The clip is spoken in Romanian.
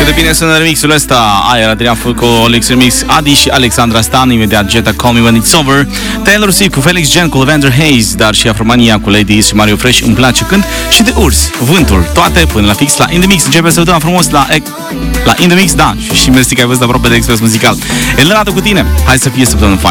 Cât de bine sună remixul ăsta. Aia era Adrian Fulco, Alex Remix, Adi și Alexandra Stan. Imediat Jetta, Call Me When It's Over, Taylor Swift cu Felix Jen, cu Lavender Haze, dar și Afromania cu Lady Is și Mario Fresh, Îmi place când, și de Urs, Vântul, toate până la fix la In The Mix. Începe săptămâna frumos la In The Mix, da, și mersi că ai văzut aproape de Express Muzical. Elena cu tine, hai să fie săptămâna faină.